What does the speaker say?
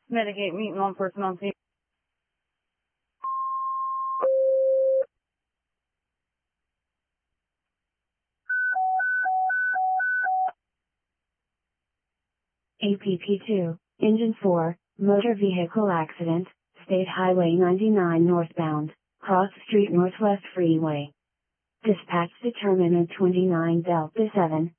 Mitigate meeting one person on scene. APP2, Engine 4, Motor Vehicle Accident, State Highway 99 northbound, Cross Street Northwest Freeway. Dispatch determinant 29 Delta 7,